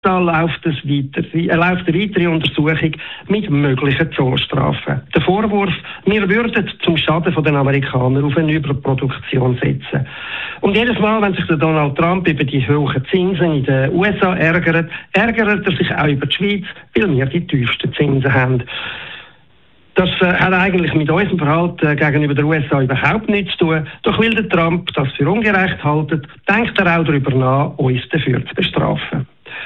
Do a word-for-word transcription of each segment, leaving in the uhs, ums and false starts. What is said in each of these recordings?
Da läuft, es weiter, äh, läuft eine weitere Untersuchung mit möglichen Zollstrafen. Der Vorwurf, wir würden zum Schaden der Amerikaner auf eine Überproduktion setzen. Und jedes Mal, wenn sich der Donald Trump über die hohen Zinsen in den U S A ärgert, ärgert er sich auch über die Schweiz, weil wir die tiefsten Zinsen haben. Das äh, hat eigentlich mit unserem Verhalten äh, gegenüber der U S A überhaupt nichts zu tun. Doch weil der Trump das für ungerecht hält, denkt er auch darüber nach, uns dafür zu bestrafen.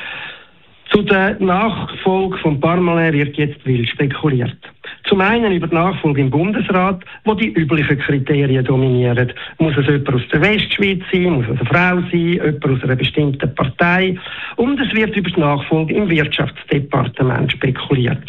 Zu der Nachfolge von Parmelin wird jetzt wild spekuliert. Zum einen über die Nachfolge im Bundesrat, wo die üblichen Kriterien dominieren. Muss es jemand aus der Westschweiz sein, muss es eine Frau sein, jemand aus einer bestimmten Partei. Und es wird über die Nachfolge im Wirtschaftsdepartement spekuliert.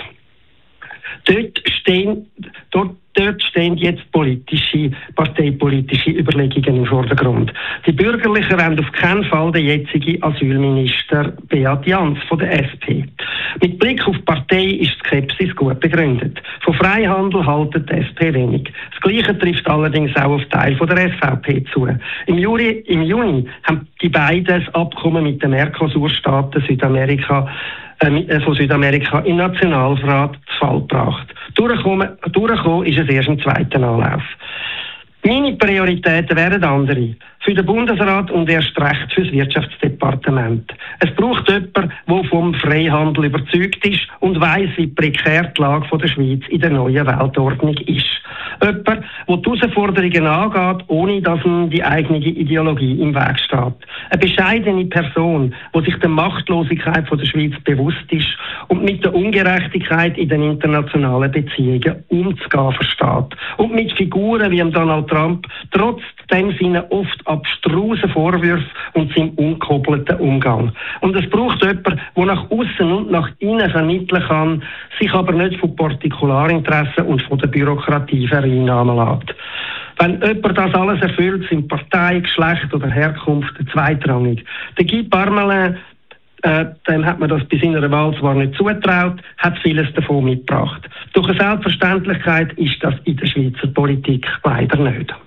Dort stehen, dort, dort stehen jetzt politische, parteipolitische Überlegungen im Vordergrund. Die Bürgerlichen wollen auf keinen Fall den jetzigen Asylminister Beat Jans von der S P. Mit Blick auf die Partei ist die Skepsis gut begründet. Von Freihandel haltet die S P wenig. Das Gleiche trifft allerdings auch auf Teil von der S V P zu. Im Juni, im Juni haben die beiden das Abkommen mit den Mercosur-Staaten Südamerika Äh, von Südamerika im Nationalrat zu Fall gebracht. Durchkommen, durchkommen ist es erst im zweiten Anlauf. Meine Prioritäten wären andere. Für den Bundesrat und erst recht für das Wirtschaftsdepartement. Es braucht jemanden, der vom Freihandel überzeugt ist und weiss, wie prekär die Lage der Schweiz in der neuen Weltordnung ist. Jemand, der die Herausforderungen angeht, ohne dass ihm die eigene Ideologie im Weg steht. Eine bescheidene Person, die sich der Machtlosigkeit der Schweiz bewusst ist und mit der Ungerechtigkeit in den internationalen Beziehungen umzugehen versteht. Und mit Figuren wie Donald Trump trotzdem seinen oft abstrusen Vorwürfen und seinem ungehobelten Umgang. Und es braucht jemanden, der nach außen und nach innen vermitteln kann, sich aber nicht von Partikularinteressen und von der Bürokratie vereinnahmen lässt. Wenn jemand das alles erfüllt, sind Partei, Geschlecht oder Herkunft zweitrangig. Der Guy Parmelin, äh, dem hat man das bei seiner Wahl zwar nicht zugetraut, hat vieles davon mitgebracht. Doch eine Selbstverständlichkeit ist das in der Schweizer Politik leider nicht.